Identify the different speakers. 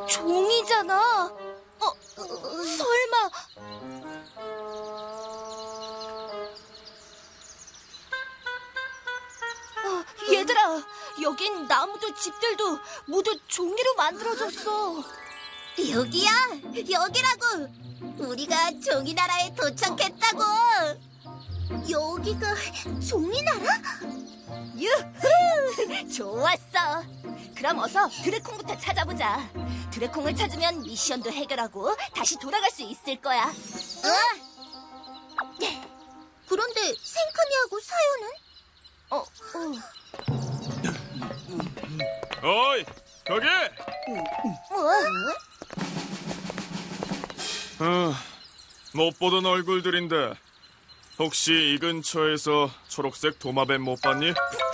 Speaker 1: 종이잖아. 설마. 얘들아, 여긴 나무도 집들도 모두 종이로 만들어졌어.
Speaker 2: 여기야, 여기라고. 우리가 종이나라에 도착했다고. 여기가 종이나라?
Speaker 1: 유후! 좋았어. 그럼 어서 드래콩부터 찾아보자. 드래콩을 찾으면 미션도 해결하고 다시 돌아갈 수 있을 거야.
Speaker 2: 그런데 생크니하고 사유는?
Speaker 3: 어이, 거기! 못 보던 얼굴들인데 혹시 이 근처에서 초록색 도마뱀 못 봤니?